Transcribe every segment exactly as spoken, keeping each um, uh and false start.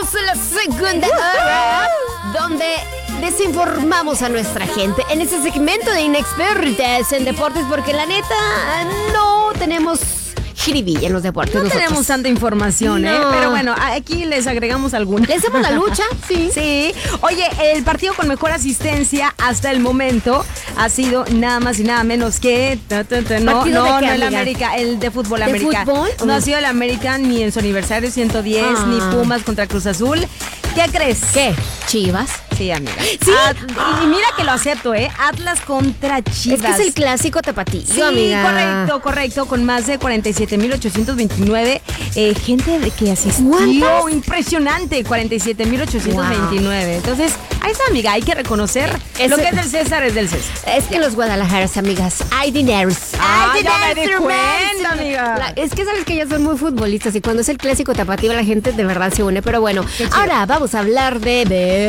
Estamos en la segunda hora, donde desinformamos a nuestra gente en este segmento de inexpertas en deportes, porque la neta no tenemos jiribilla en los deportes. No nosotros. tenemos tanta información, no. ¿eh? Pero bueno, aquí les agregamos alguna. ¿Le hacemos la lucha? Sí. Sí. Oye, el partido con mejor asistencia hasta el momento ha sido nada más y nada menos que... No, no, ¿Partido de no, qué, no el amiga? América, el de fútbol ¿De América. fútbol? No ha sido el América ni en su aniversario ciento diez, Ah. ni Pumas contra Cruz Azul. ¿Qué crees? ¿Qué? ¿Chivas? Sí, amiga. ¿Sí? At- y, y mira que lo acepto, ¿eh? Atlas contra Chivas. Es que es el clásico tapatío, Sí, amiga. correcto, correcto, con más de cuarenta y siete mil ochocientos veintinueve eh, gente de que asistió. ¿Cuántas? Impresionante, cuarenta y siete mil ochocientos veintinueve. Entonces, ahí está, amiga, hay que reconocer Ese- lo que es del César es del César. Es que los Guadalajaras, amigas, hay dineros. Ah, Hay ya me di dineros, cuenta, man. amiga. La- es que sabes que ya son muy futbolistas y cuando es el clásico tapatío la gente de verdad se une. Pero bueno, Qué chido. ahora vamos a hablar de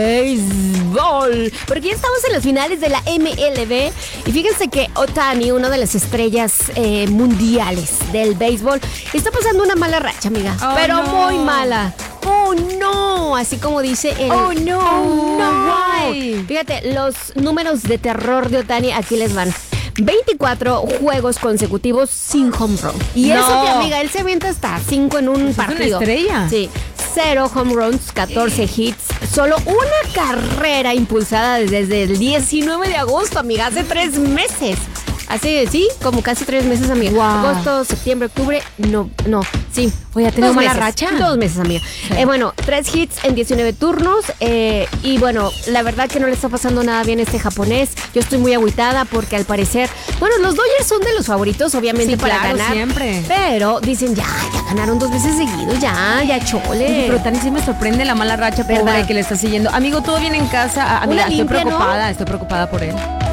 béisbol, porque ya estamos en las finales de la M L B y fíjense que Ohtani, una de las estrellas eh, mundiales del béisbol, está pasando una mala racha, amiga. Oh, pero no. muy mala. Oh no, así como dice el Oh, no. Oh, no. Why? Fíjate, los números de terror de Ohtani aquí les van. veinticuatro juegos consecutivos sin home run. Y No. eso que, amiga, él se avienta hasta cinco en un Pues es una partido. estrella. Sí. Cero home runs, catorce hits, solo una carrera impulsada desde el diecinueve de agosto, amiga, hace tres meses. Así, sí, como casi tres meses, amiga. Wow. Agosto, septiembre, octubre, no, no, sí. Oye, ¿ha tenido Dos mala meses, racha? Dos meses, amiga. Eh, bueno, tres hits en diecinueve turnos. eh, y bueno, la verdad que no le está pasando nada bien a este japonés. Yo estoy muy agüitada porque al parecer, bueno, los Dodgers son de los favoritos, obviamente, Sí, para claro, ganar. siempre. Pero dicen, ya, ya ganaron dos veces seguidos, ya, ya chole. Oye, pero Tani sí me sorprende la mala racha ¿Verdad? pobre que le está siguiendo. Amigo, ¿todo bien en casa? Ah, amiga, Una estoy limpia, ¿no? preocupada, estoy preocupada por él.